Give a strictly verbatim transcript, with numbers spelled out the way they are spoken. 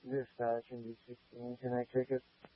Dispatch in D sixteen, can I take it?